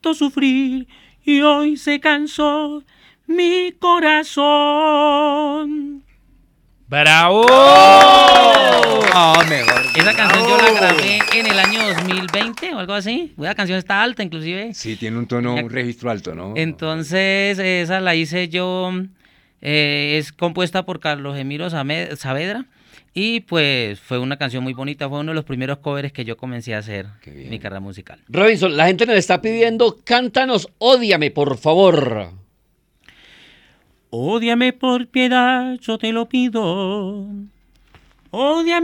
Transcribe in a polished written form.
tanto sufrir y hoy se cansó mi corazón. ¡Bravo! Mejor. Esa canción yo la grabé en el año 2020 o algo así. La canción está alta inclusive. Sí, tiene un tono, un registro alto, ¿no? Entonces esa la hice yo, es compuesta por Carlos Emiro Saavedra y pues fue una canción muy bonita, fue uno de los primeros covers que yo comencé a hacer en mi carrera musical. Robinson, la gente nos está pidiendo, cántanos Ódiame, por favor. Ódiame por piedad, yo te lo pido. Ódiame.